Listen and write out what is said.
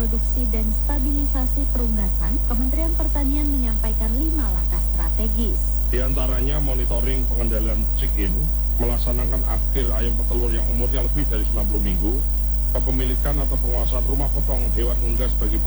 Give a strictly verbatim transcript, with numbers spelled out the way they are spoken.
produksi dan stabilisasi perunggasan, Kementerian Pertanian menyampaikan lima langkah strategis. Di antaranya monitoring pengendalian chick-in, melaksanakan akhir ayam petelur yang umurnya lebih dari sembilan puluh minggu, kepemilikan atau penguasaan rumah potong hewan unggas bagi